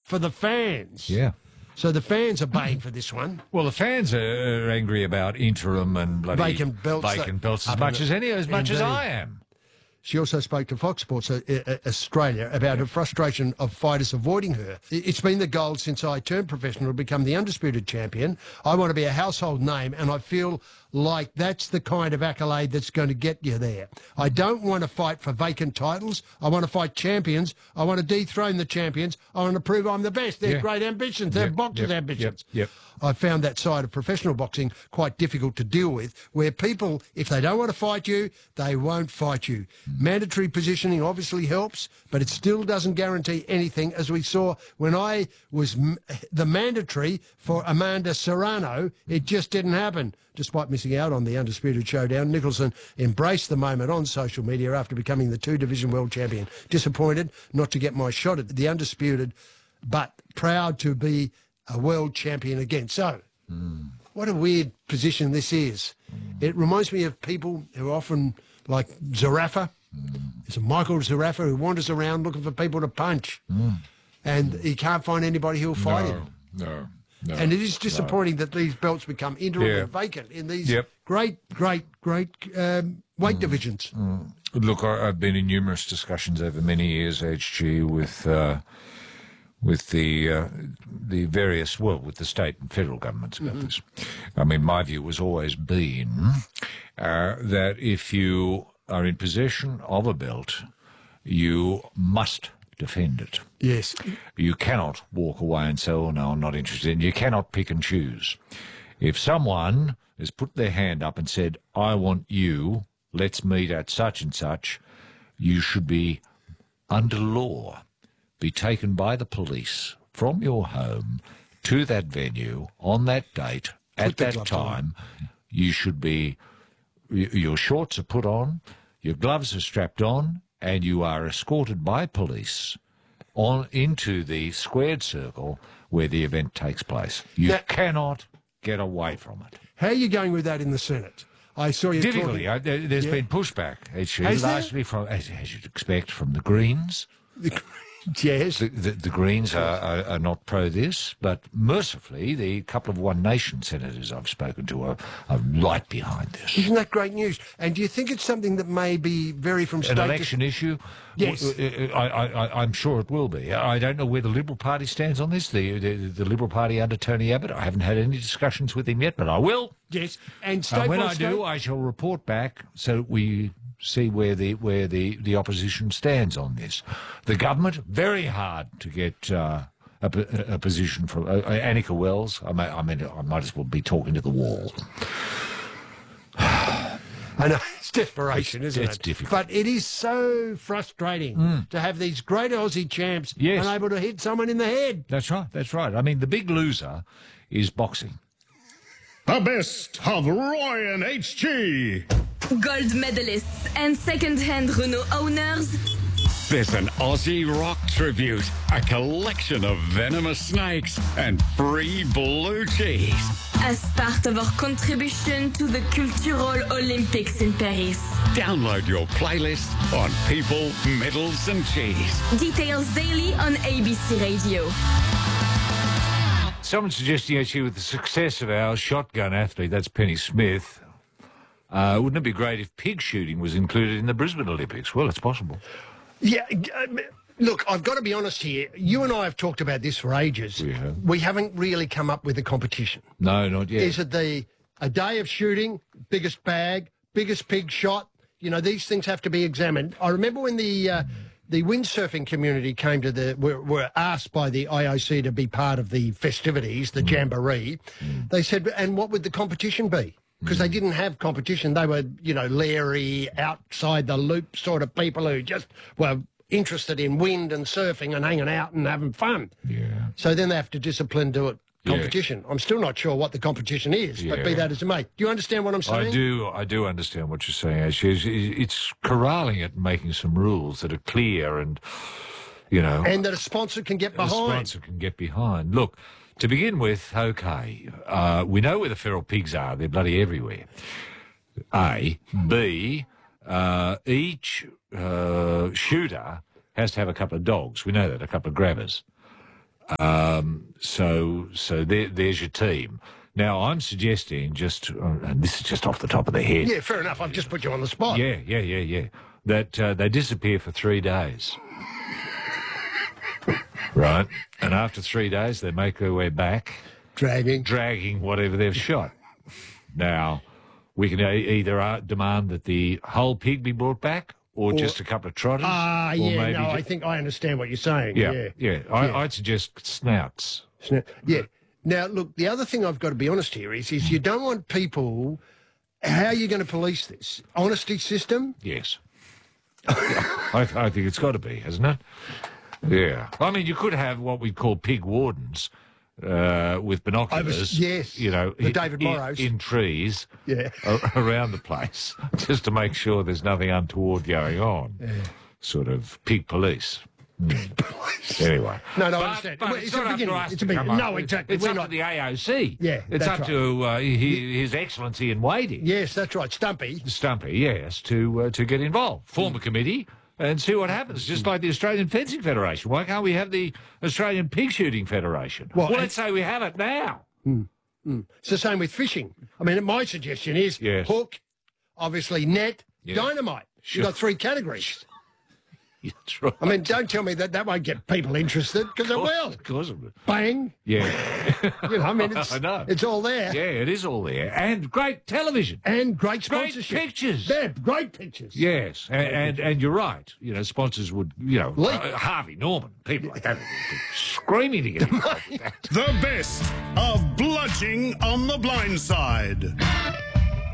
for the fans. Yeah. So the fans are baying for this one. Well, the fans are angry about interim and bloody Vacant belts as much as I am. She also spoke to Fox Sports Australia about her frustration of fighters avoiding her. It's been the goal since I turned professional to become the undisputed champion. I want to be a household name, and I feel like that's the kind of accolade that's going to get you there. I don't want to fight for vacant titles. I want to fight champions. I want to dethrone the champions. I want to prove I'm the best. They're great ambitions. They're boxers' ambitions. I found that side of professional boxing quite difficult to deal with, where people, if they don't want to fight you, they won't fight you. Mandatory positioning obviously helps, but it still doesn't guarantee anything, as we saw when I was the mandatory for Amanda Serrano. It just didn't happen. Despite missing out on the Undisputed Showdown, Nicholson embraced the moment on social media after becoming the two-division world champion. Disappointed not to get my shot at the Undisputed, but proud to be a world champion again. So, what a weird position this is. It reminds me of people who often, like Zarafa. There's a Michael Zarafa who wanders around looking for people to punch. And he can't find anybody who'll fight him. No. And it is disappointing that these belts become interim and vacant in these great weight divisions. Look, I've been in numerous discussions over many years, HG, with the various, with the state and federal governments about this. I mean, my view has always been that if you are in possession of a belt, you must defend it. Yes. You cannot walk away and say, oh, no, I'm not interested. And you cannot pick and choose. If someone has put their hand up and said, I want you, let's meet at such and such, you should be, under law, be taken by the police from your home to that venue on that date, at that time. You should be, your shorts are put on, your gloves are strapped on, and you are escorted by police on into the squared circle where the event takes place. You cannot get away from it. How are you going with that in the Senate? I saw you difficulty. There's been pushback, largely from, as you'd expect, from the Greens. Yes. The Greens are not pro this, but mercifully, the couple of One Nation senators I've spoken to are right behind this. Isn't that great news? And do you think it's something that may be vary from state an election issue? Yes. I'm sure it will be. I don't know where the Liberal Party stands on this, the Liberal Party under Tony Abbott. I haven't had any discussions with him yet, but I will. Yes. And when I do, I shall report back so we see where the opposition stands on this. The government, very hard to get a position from Annika Wells. I might as well be talking to the wall. I know, it's desperation, isn't it? It's difficult. But it is so frustrating to have these great Aussie champs unable to hit someone in the head. That's right. I mean, the big loser is boxing. The best of Ryan HG. Gold medalists and second-hand Renault owners. There's an Aussie rock tribute, a collection of venomous snakes, and free blue cheese. As part of our contribution to the Cultural Olympics in Paris. Download your playlist on people, medals, and cheese. Details daily on ABC Radio. Someone's suggesting, actually, with the success of our shotgun athlete, that's Penny Smith, wouldn't it be great if pig shooting was included in the Brisbane Olympics? Well, it's possible. Yeah, look, I've got to be honest here. You and I have talked about this for ages. We haven't really come up with a competition. No, not yet. Is it a day of shooting, biggest bag, biggest pig shot? You know, these things have to be examined. I remember when the windsurfing community came to were asked by the IOC to be part of the festivities, the jamboree. They said, and what would the competition be? Because they didn't have competition. They were, leery, outside the loop sort of people who just were interested in wind and surfing and hanging out and having fun. Yeah. So then they have to discipline to it. Competition. I'm still not sure what the competition is, but be that as it may. Do you understand what I'm saying? I do understand what you're saying, actually. It's corralling it and making some rules that are clear and, And that a sponsor can get behind. Look, to begin with, okay, we know where the feral pigs are. They're bloody everywhere. A. B, each shooter has to have a couple of dogs. We know that, a couple of grabbers. So there's your team. Now, I'm suggesting and this is just off the top of the head. Yeah, fair enough. I've just put you on the spot. Yeah. That they disappear for 3 days. Right? And after 3 days, they make their way back. Dragging whatever they've shot. Now, we can either demand that the whole pig be brought back or just a couple of trotters. I think I understand what you're saying. Yeah. I'd suggest snouts. Yeah. Now, look, the other thing I've got to be honest here is you don't want people... How are you going to police this? Honesty system? Yes. I think it's got to be, hasn't it? Yeah. I mean, you could have what we call pig wardens with binoculars. Yes. You know, the David Morrows. In trees Yeah. around the place just to make sure there's nothing untoward going on. Yeah. Sort of pig police. Anyway. No, I understand. But it's not up to us to come up. No, exactly. It's up to the AOC. Yeah, it's up to His Excellency in waiting. Yes, that's right. Stumpy, yes, to get involved. Form a committee and see what happens, just like the Australian Fencing Federation. Why can't we have the Australian Pig Shooting Federation? Well, let's say we have it now. It's the same with fishing. I mean, my suggestion is hook, obviously net, dynamite. Sure. You've got 3 categories. That's right. I mean, don't tell me that won't get people interested, because it will. Of course it will. Bang. Yeah. You know, I mean, I know. It's all there. Yeah, it is all there. And great television. And great sponsorship. Great pictures. They're great pictures. Yes, and you're right. You know, sponsors would, Harvey Norman, people like that, would be screaming to get involved with that. The best of Bludging on the Blind Side.